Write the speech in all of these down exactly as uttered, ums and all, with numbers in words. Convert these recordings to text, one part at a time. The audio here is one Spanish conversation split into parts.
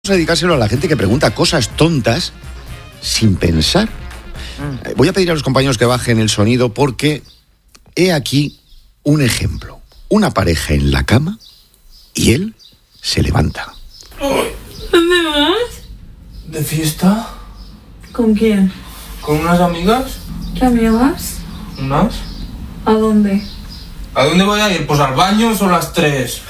a dedicárselo a la gente que pregunta cosas tontas sin pensar. Mm. Voy a pedir a los compañeros que bajen el sonido porque he aquí un ejemplo. Una pareja en la cama y él se levanta. ¿Dónde vas? ¿De fiesta? ¿Con quién? ¿Con unas amigas? ¿Qué amigas? ¿Unas? ¿A dónde? ¿A dónde voy a ir? Pues al baño son las tres.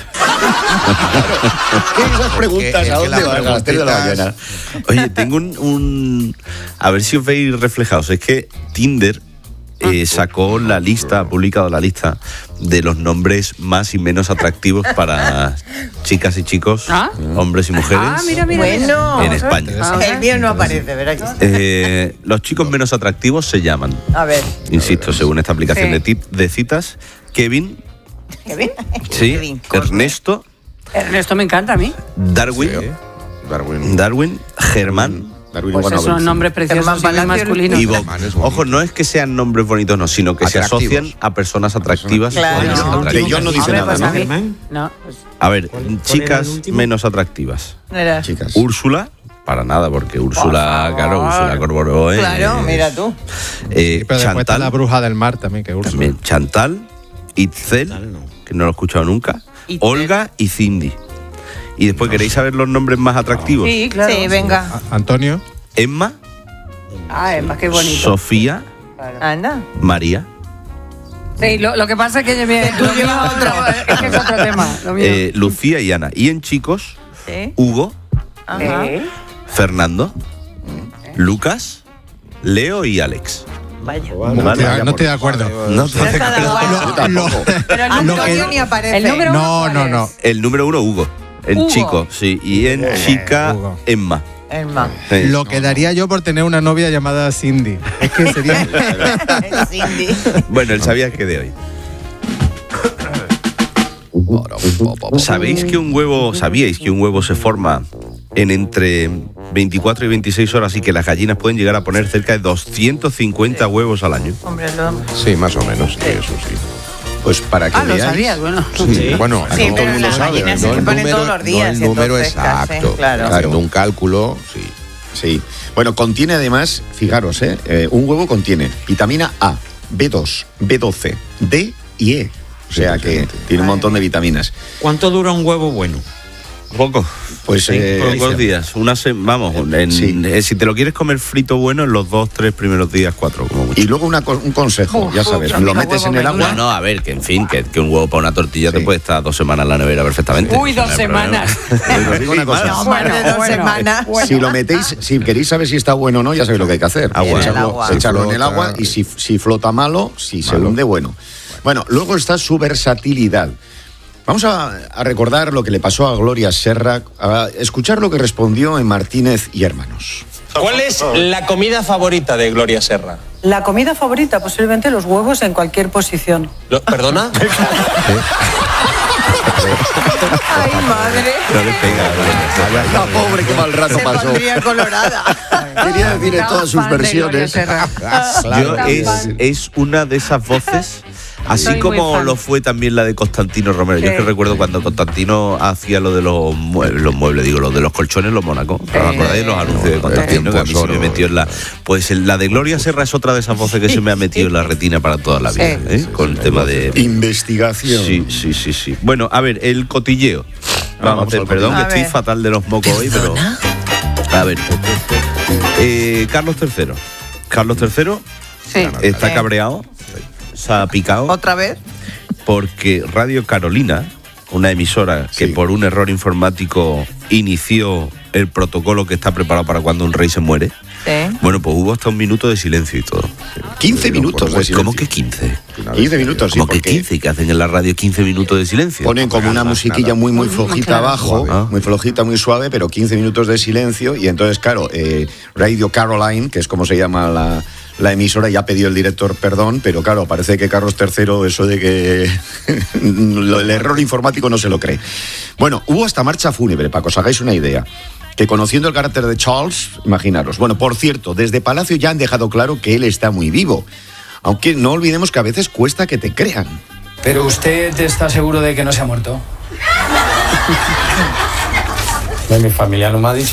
¿Qué esas preguntas? Es ¿A que dónde las vas? A las tres de la mañana. Oye, tengo un, un... A ver si os veis reflejados. Es que Tinder eh, sacó la lista, ha publicado la lista de los nombres más y menos atractivos para chicas y chicos, ¿Ah? hombres y mujeres, ah, mira, mira, bueno, en España. Ah, el mío no aparece, ¿verdad? Eh, los chicos menos atractivos se llaman, a ver, insisto, según esta aplicación sí. de, tip, de citas, Kevin, ¿Kevin? sí, Kevin Ernesto, Ernesto me encanta a mí. Darwin, Sí. Darwin, Darwin, Germán. Darwin, Pues bueno, esos son nombres preciosos y muy masculinos. Y Bob. Ojo, no es que sean nombres bonitos, no, sino que Atractivos. se asocian a personas atractivas. Claro. o menos No, atractivas. que yo no dice Hombre, nada, pues ¿no? a mí- No, pues, A ver, ¿Cuál- chicas cuál era el último? menos atractivas. Era. Chicas. Úrsula, para nada, porque Úrsula, favor. claro, Úrsula Corboró. Claro, mira tú. Eh, Sí, pero después está la Chantal, bruja del mar también, que Úrsula. también, Chantal, Itzel, Chantal, no. que no lo he escuchado nunca, Itzel. Olga y Cindy. Y después, ¿queréis saber los nombres más atractivos? sí, claro. Sí, venga. A- Antonio. Emma, Ah, es más que bonito. Sofía, Anda. María, Sí, lo, lo que pasa es que yo me- lo mío es otro, es que es otro tema. Lo mío. eh, Lucía y Ana. Y en chicos, Sí. Hugo, Ajá. Eh, Fernando, Lucas, Leo y Alex. Vaya. No, estoy, no estoy de acuerdo. No, No está de acuerdo. Yo tampoco. Pero el Lo Antonio que- ni aparece. el número uno, No, ¿cuál no, es? no. El número uno, Hugo. En Hugo. chico, sí. Y en chica, Hugo. Emma. El más. Sí. Lo que daría yo por tener una novia llamada Cindy. Es que sería. Cindy. Bueno, él sabía que de hoy. ¿Sabéis que un huevo, sabíais que un huevo se forma en entre veinticuatro y veintiséis horas y que las gallinas pueden llegar a poner cerca de doscientos cincuenta huevos al año? Hombre, lo... Sí, más o menos, sí, eso sí. Pues para que Ah, lo veáis. sabías, bueno. Sí, bueno, Sí, no todo pero el mundo las sabe, gallinas no se el ponen número, todos los días, no el y número entonces, exacto, claro. haciendo un cálculo, sí. Sí. Bueno, contiene además, fijaros, ¿eh? Eh, un huevo contiene vitamina A, B dos, B doce, D y E. O sea que tiene un montón de vitaminas. ¿Cuánto dura un huevo bueno? Poco. Pues Sí, eh, pocos días. Una se- vamos, en- Sí. eh, si te lo quieres comer frito bueno, en los dos, tres primeros días, cuatro, como mucho. y luego una co- un consejo, Uf, ya sabes, uf, lo uf, metes huevo en el me agua. No, no, a ver, que en fin, que, que un huevo para una tortilla Sí. te puede estar dos semanas en la nevera perfectamente. Uy, dos No hay problema. semanas. Pero os digo una cosa. No, más de dos bueno. semanas. Si lo metéis, si queréis saber si está bueno o no, ya sabéis lo que hay que hacer. Agua. En el Echarlo, agua. echarlo Si en el flota, agua y si, si flota malo, si se Malo. hunde, bueno. Bueno, luego está su versatilidad. Vamos a, a recordar lo que le pasó a Gloria Serra, a escuchar lo que respondió en Martínez y Hermanos. ¿Cuál es la comida favorita de Gloria Serra? La comida favorita, posiblemente los huevos en cualquier posición. Lo- ¿Perdona? Ay, madre. No le pega. La pobre, qué mal rato Se pasó. pondría colorada. Quería decir en todas sus Fan de Gloria versiones. Serra. Yo, es, es una de esas voces, así Soy muy como fan. lo fue también la de Constantino Romero. Yo es que Sí. recuerdo cuando Constantino hacía lo de los muebles, los muebles, digo, lo de los colchones, los Mónacos. ¿Os acordáis de los anuncios de Constantino? Que a mí se me metió en la. Pues el- la de Gloria Serra es otra de esas voces que se me ha metido en la retina para toda la vida, Sí. ¿eh? Con el tema de. Investigación. Sí, sí, sí, sí. Bueno, a ver, el cotilleo. Vamos, Vamos a hacer, al perdón, que cotilleo. estoy A ver. fatal de los mocos hoy, pero. A ver. Eh, Carlos tercero. Carlos tercero Sí. está Sí. cabreado, se ha picado, ¿Otra vez? porque Radio Carolina, una emisora que Sí. por un error informático inició el protocolo que está preparado para cuando un rey se muere, Sí. bueno, pues hubo hasta un minuto de silencio y todo. quince minutos de silencio. ¿Cómo que quince? quince minutos, sí, ¿Cómo que porque quince? ¿Que hacen en la radio quince minutos de silencio? ponen como una musiquilla muy, muy flojita claro. abajo, Ah. muy flojita, muy suave, pero quince minutos de silencio. Y entonces, claro, eh, Radio Caroline, que es como se llama la, la emisora, ya pidió el director perdón, pero claro, parece que Carlos tercero, eso de que lo- el error informático no se lo cree. Bueno, hubo hasta marcha fúnebre, para que os hagáis una idea. Que conociendo el carácter de Charles, imaginaros. Bueno, por cierto, desde Palacio ya han dejado claro que él está muy vivo. Aunque no olvidemos que a veces cuesta que te crean. ¿Pero usted está seguro de que no se ha muerto? Mi familia no me ha dicho